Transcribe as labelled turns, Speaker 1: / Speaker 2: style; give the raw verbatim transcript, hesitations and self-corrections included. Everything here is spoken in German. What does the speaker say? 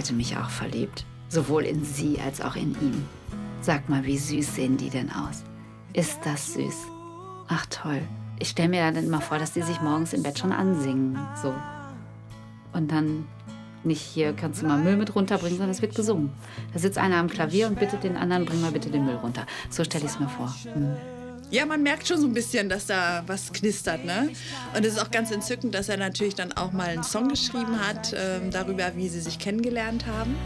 Speaker 1: hätte mich auch verliebt. Sowohl in sie als auch in ihn. Sag mal, wie süß sehen die denn aus? Ist das süß? Ach toll. Ich stelle mir dann immer vor, dass die sich morgens im Bett schon ansingen. So. Und dann nicht hier, kannst du mal Müll mit runterbringen, sondern es wird gesungen. Da sitzt einer am Klavier und bittet den anderen, bring mal bitte den Müll runter. So stelle ich es mir vor. Hm.
Speaker 2: Ja, man merkt schon so ein bisschen, dass da was knistert, ne? Und es ist auch ganz entzückend, dass er natürlich dann auch mal einen Song geschrieben hat, äh, darüber, wie sie sich kennengelernt haben.